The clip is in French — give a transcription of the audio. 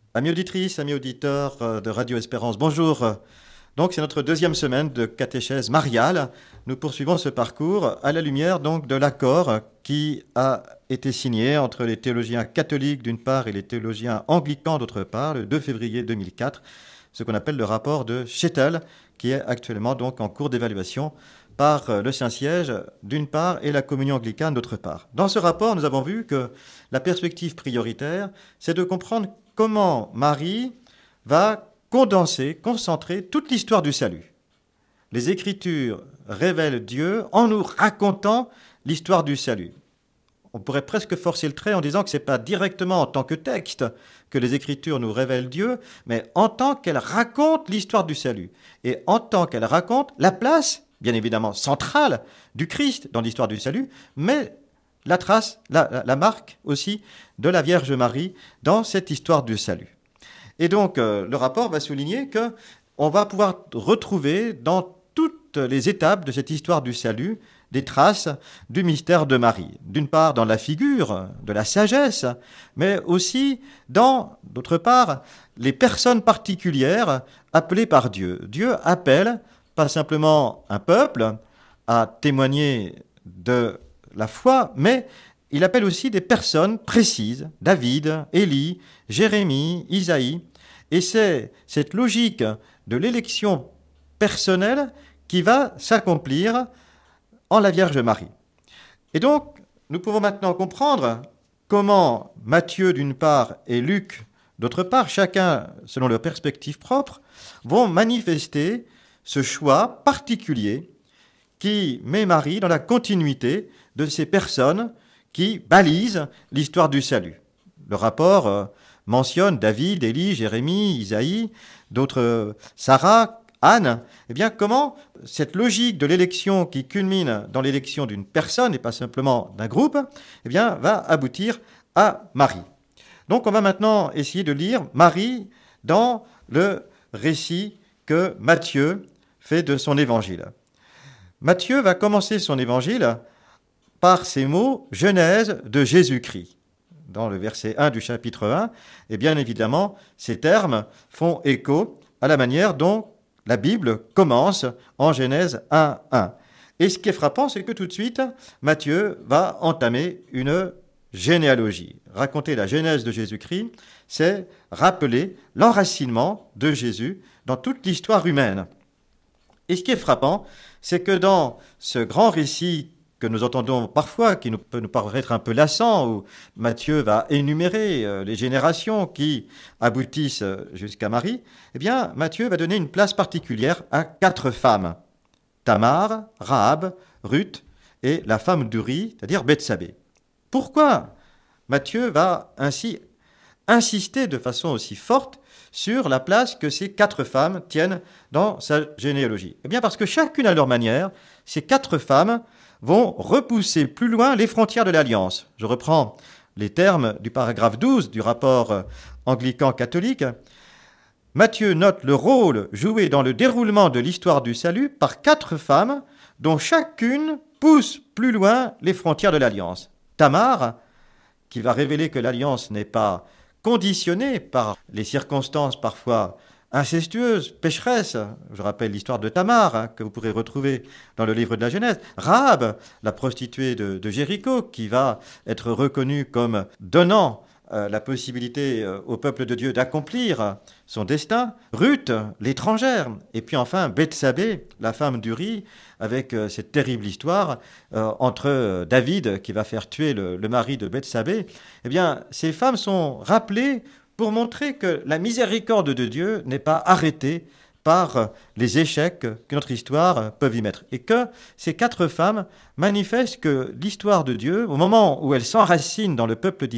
Amis auditrices, amis auditeurs de Radio Espérance, bonjour. Donc c'est notre deuxième semaine de catéchèse mariale. Nous poursuivons ce parcours à la lumière donc de l'accord qui a été signé entre les théologiens catholiques d'une part et les théologiens anglicans d'autre part le 2 février 2004, ce qu'on appelle le rapport de Shettel, qui est actuellement donc en cours d'évaluation par le Saint-Siège d'une part et la communion anglicane d'autre part. Dans ce rapport, nous avons vu que la perspective prioritaire, c'est de comprendre comment Marie va condenser, concentrer toute l'histoire du salut. Les Écritures révèlent Dieu en nous racontant l'histoire du salut. On pourrait presque forcer le trait en disant que ce n'est pas directement en tant que texte que les Écritures nous révèlent Dieu, mais en tant qu'elles racontent l'histoire du salut. Et en tant qu'elles racontent la place, bien évidemment centrale, du Christ dans l'histoire du salut, mais la trace, la marque aussi de la Vierge Marie dans cette histoire du salut. Et donc, le rapport va souligner qu'on va pouvoir retrouver dans toutes les étapes de cette histoire du salut des traces du mystère de Marie. D'une part, dans la figure de la sagesse, mais aussi d'autre part, les personnes particulières appelées par Dieu. Dieu appelle pas simplement un peuple à témoigner de la foi, mais il appelle aussi des personnes précises, David, Élie, Jérémie, Isaïe, et c'est cette logique de l'élection personnelle qui va s'accomplir en la Vierge Marie. Et donc, nous pouvons maintenant comprendre comment Matthieu d'une part et Luc d'autre part, chacun selon leur perspective propre, vont manifester ce choix particulier qui met Marie dans la continuité de ces personnes qui balisent l'histoire du salut. Le rapport mentionne David, Élie, Jérémie, Isaïe, d'autres, Sarah, Anne. Eh bien, comment cette logique de l'élection qui culmine dans l'élection d'une personne et pas simplement d'un groupe, eh bien, va aboutir à Marie. Donc, on va maintenant essayer de lire Marie dans le récit que Matthieu fait de son évangile. Matthieu va commencer son évangile par ces mots « Genèse de Jésus-Christ ». Dans le verset 1 du chapitre 1, et bien évidemment, ces termes font écho à la manière dont la Bible commence en Genèse 1:1. Et ce qui est frappant, c'est que tout de suite, Matthieu va entamer une généalogie. Raconter la genèse de Jésus-Christ, c'est rappeler l'enracinement de Jésus dans toute l'histoire humaine. Et ce qui est frappant, c'est que dans ce grand récit que nous entendons parfois, qui peut nous paraître un peu lassant, où Matthieu va énumérer les générations qui aboutissent jusqu'à Marie, eh bien, Matthieu va donner une place particulière à 4 femmes. Tamar, Rahab, Ruth et la femme d'Uri, c'est-à-dire Bethsabée. Pourquoi Matthieu va ainsi insister de façon aussi forte sur la place que ces 4 femmes tiennent dans sa généalogie? Eh bien, parce que chacune à leur manière, ces 4 femmes vont repousser plus loin les frontières de l'Alliance. Je reprends les termes du paragraphe 12 du rapport anglican-catholique. Matthieu note le rôle joué dans le déroulement de l'histoire du salut par 4 femmes dont chacune pousse plus loin les frontières de l'Alliance. Tamar, qui va révéler que l'Alliance n'est pas conditionnée par les circonstances parfois incestueuse, pécheresse. Je rappelle l'histoire de Tamar, que vous pourrez retrouver dans le livre de la Genèse. Rahab, la prostituée de Jéricho, qui va être reconnue comme donnant la possibilité au peuple de Dieu d'accomplir son destin. Ruth, l'étrangère. Et puis enfin, Bethsabée, la femme d'Uri, avec cette terrible histoire entre David, qui va faire tuer le mari de Bethsabée. Eh bien, ces femmes sont rappelées pour montrer que la miséricorde de Dieu n'est pas arrêtée par les échecs que notre histoire peut y mettre. Et que ces 4 femmes manifestent que l'histoire de Dieu, au moment où elle s'enracine dans le peuple d'Israël,